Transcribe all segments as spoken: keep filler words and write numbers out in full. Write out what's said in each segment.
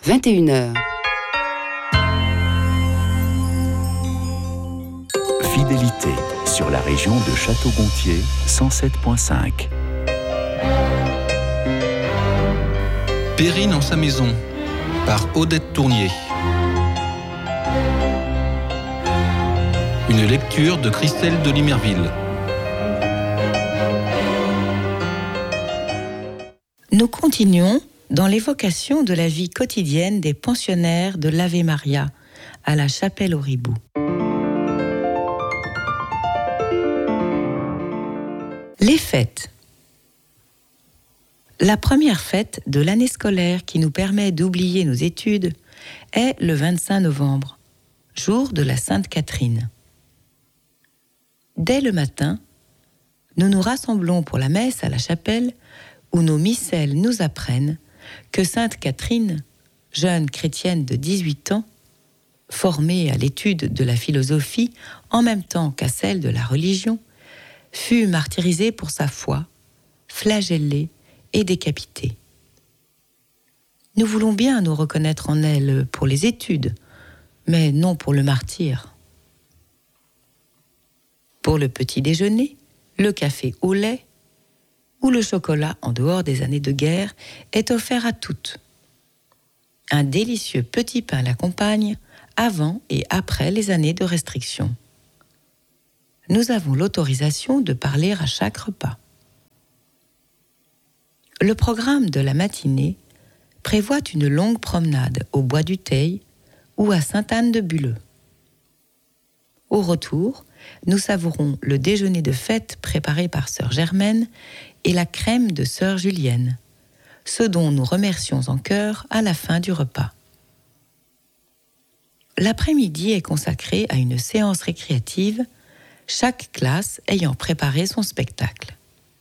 vingt et une heures. Fidélité sur la région de Château-Gontier, cent sept virgule cinq. Perrine en sa maison, par Odette Tournier. Une lecture de Christelle de Limerville. Nous continuons dans l'évocation de la vie quotidienne des pensionnaires de l'Ave Maria à la chapelle au Ribou. Les fêtes. La première fête de l'année scolaire qui nous permet d'oublier nos études est le vingt-cinq novembre, jour de la Sainte Catherine. Dès le matin, nous nous rassemblons pour la messe à la chapelle où nos missels nous apprennent que Sainte Catherine, jeune chrétienne de dix-huit ans, formée à l'étude de la philosophie en même temps qu'à celle de la religion, fut martyrisée pour sa foi, flagellée et décapitée. Nous voulons bien nous reconnaître en elle pour les études, mais non pour le martyre. Pour le petit déjeuner, le café au lait ou le chocolat en dehors des années de guerre est offert à toutes. Un délicieux petit pain l'accompagne avant et après les années de restriction. Nous avons l'autorisation de parler à chaque repas. Le programme de la matinée prévoit une longue promenade au bois du Teil ou à Sainte-Anne-de-Bulleux. Au retour, nous savourons le déjeuner de fête préparé par sœur Germaine et la crème de sœur Julienne, ce dont nous remercions en chœur à la fin du repas. L'après-midi est consacré à une séance récréative, chaque classe ayant préparé son spectacle.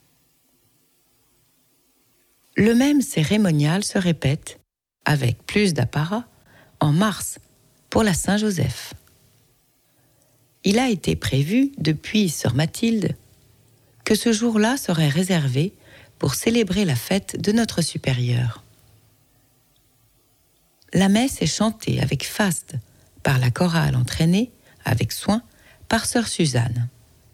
Le même cérémonial se répète, avec plus d'apparat, en mars, pour la Saint-Joseph. Il a été prévu, depuis sœur Mathilde, que ce jour-là serait réservé pour célébrer la fête de notre supérieur. La messe est chantée avec faste par la chorale entraînée, avec soin, par sœur Suzanne.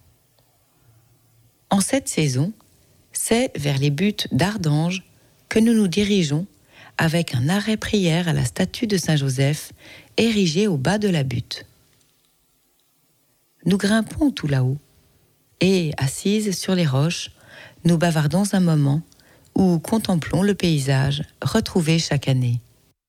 En cette saison, c'est vers les buttes d'Ardange que nous nous dirigeons avec un arrêt-prière à la statue de Saint-Joseph érigée au bas de la butte. Nous grimpons tout là-haut et, assises sur les roches, nous bavardons un moment ou contemplons le paysage retrouvé chaque année.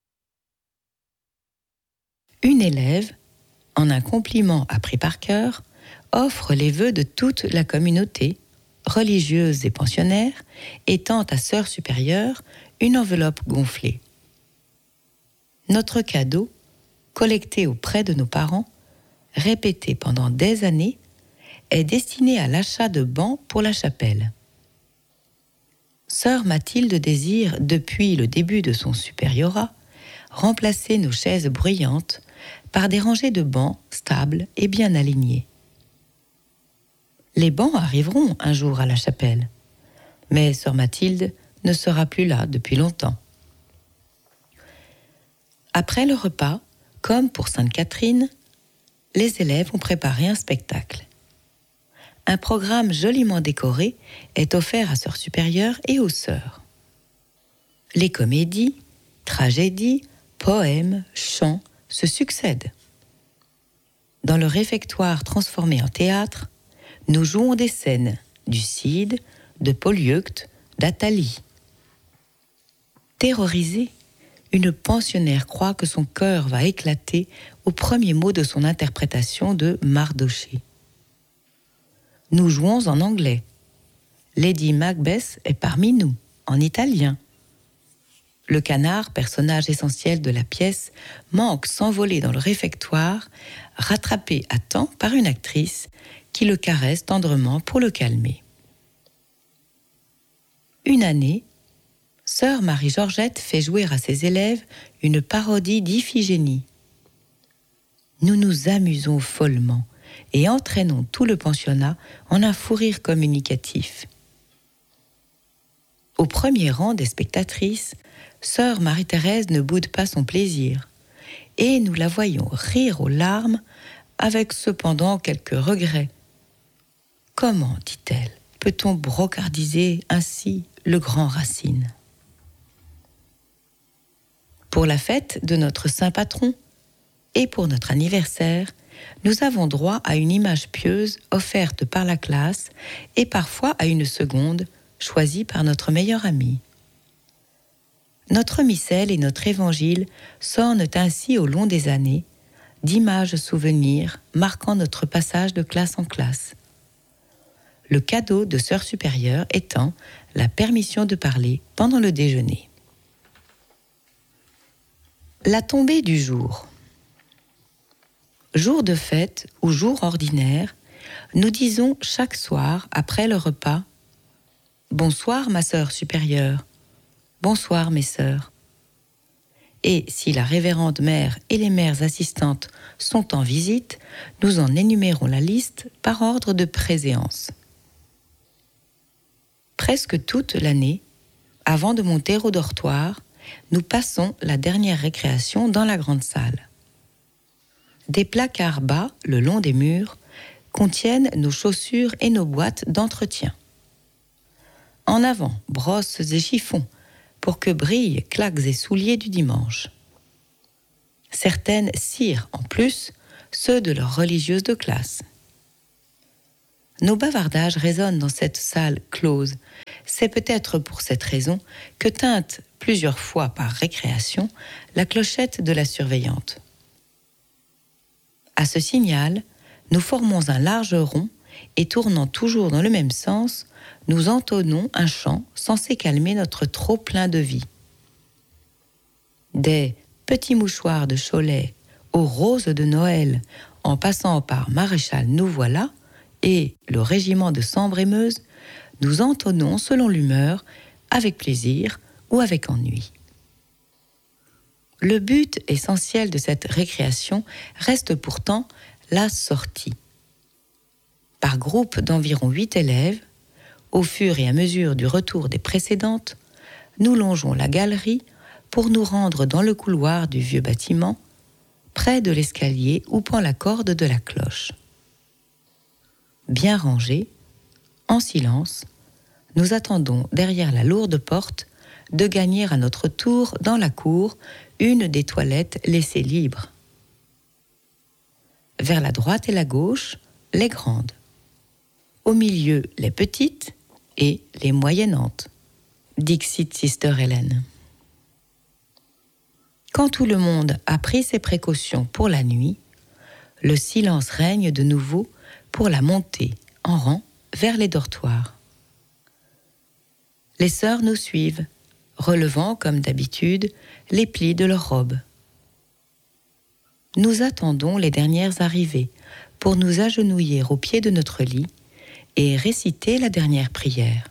Une élève, en un compliment appris par cœur, offre les vœux de toute la communauté, religieuse et pensionnaire, et tend à sœur supérieure une enveloppe gonflée. Notre cadeau, collecté auprès de nos parents, répété pendant des années, est destiné à l'achat de bancs pour la chapelle. Sœur Mathilde désire, depuis le début de son supériorat, remplacer nos chaises bruyantes par des rangées de bancs stables et bien alignés. Les bancs arriveront un jour à la chapelle, mais sœur Mathilde ne sera plus là depuis longtemps. Après le repas, comme pour Sainte Catherine, les élèves ont préparé un spectacle. Un programme joliment décoré est offert à sœur supérieure et aux sœurs. Les comédies, tragédies, poèmes, chants se succèdent. Dans le réfectoire transformé en théâtre, nous jouons des scènes du Cid, de Polyeucte, d'Athalie. Terrorisée, une pensionnaire croit que son cœur va éclater au premier mot de son interprétation de Mardochée. Nous jouons en anglais. Lady Macbeth est parmi nous, en italien. Le canard, personnage essentiel de la pièce, manque s'envoler dans le réfectoire, rattrapé à temps par une actrice qui le caresse tendrement pour le calmer. Une année, sœur Marie-Georgette fait jouer à ses élèves une parodie d'Iphigénie. Nous nous amusons follement et entraînons tout le pensionnat en un fou rire communicatif. Au premier rang des spectatrices, sœur Marie-Thérèse ne boude pas son plaisir, et nous la voyons rire aux larmes, avec cependant quelques regrets. Comment, dit-elle, peut-on brocardiser ainsi le grand Racine ? Pour la fête de notre saint patron et pour notre anniversaire, nous avons droit à une image pieuse offerte par la classe et parfois à une seconde choisie par notre meilleur ami. Notre missel et notre évangile s'ornent ainsi au long des années d'images souvenirs marquant notre passage de classe en classe. Le cadeau de sœur supérieure étant la permission de parler pendant le déjeuner. La tombée du jour. Jour de fête ou jour ordinaire, nous disons chaque soir après le repas « Bonsoir ma sœur supérieure, bonsoir mes sœurs ». Et si la révérende mère et les mères assistantes sont en visite, nous en énumérons la liste par ordre de préséance. Presque toute l'année, avant de monter au dortoir, nous passons la dernière récréation dans la grande salle. Des placards bas, le long des murs, contiennent nos chaussures et nos boîtes d'entretien. En avant, brosses et chiffons, pour que brillent claques et souliers du dimanche. Certaines cirent, en plus, ceux de leurs religieuses de classe. Nos bavardages résonnent dans cette salle close. C'est peut-être pour cette raison que teinte, plusieurs fois par récréation, la clochette de la surveillante. À ce signal, nous formons un large rond et tournant toujours dans le même sens, nous entonnons un chant censé calmer notre trop-plein de vie. Des petits mouchoirs de Cholet aux roses de Noël, en passant par Maréchal Nous voilà et le régiment de Sambre-et-Meuse, nous entonnons selon l'humeur, avec plaisir ou avec ennui. Le but essentiel de cette récréation reste pourtant la sortie. Par groupe d'environ huit élèves, au fur et à mesure du retour des précédentes, nous longeons la galerie pour nous rendre dans le couloir du vieux bâtiment, près de l'escalier où pend la corde de la cloche. Bien rangés, en silence, nous attendons derrière la lourde porte de gagner à notre tour dans la cour une des toilettes laissées libres. Vers la droite et la gauche, les grandes. Au milieu, les petites et les moyennantes. Dixit Sister Hélène. Quand tout le monde a pris ses précautions pour la nuit, le silence règne de nouveau pour la montée en rang vers les dortoirs. Les sœurs nous suivent, relevant, comme d'habitude, les plis de leurs robes. Nous attendons les dernières arrivées pour nous agenouiller au pied de notre lit et réciter la dernière prière.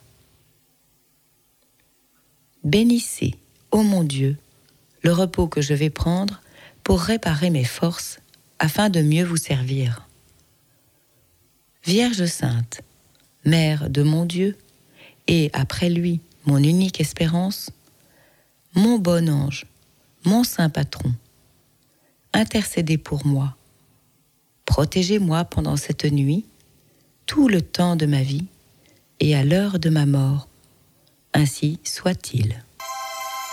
Bénissez, ô mon Dieu, le repos que je vais prendre pour réparer mes forces afin de mieux vous servir. Vierge sainte, mère de mon Dieu, et après lui, mon unique espérance, mon bon ange, mon saint patron, intercédez pour moi. Protégez-moi pendant cette nuit, tout le temps de ma vie et à l'heure de ma mort. Ainsi soit-il.